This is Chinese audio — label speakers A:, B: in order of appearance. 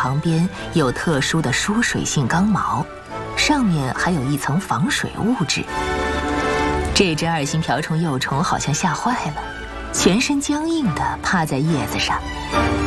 A: 旁边有特殊的疏水性刚毛，上面还有一层防水物质。这只2星瓢虫幼虫好像吓坏了，全身僵硬地趴在叶子上。